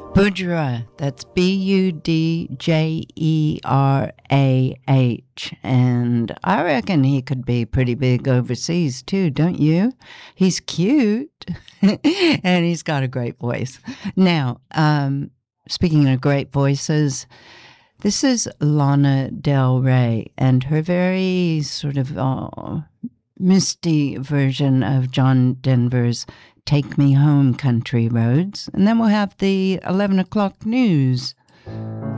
Budjerah, that's Budjerah, and I reckon he could be pretty big overseas too, don't you? He's cute, and he's got a great voice. Now, speaking of great voices, this is Lana Del Rey and her very sort of misty version of John Denver's Take Me Home, Country Roads. And then we'll have the 11 o'clock news.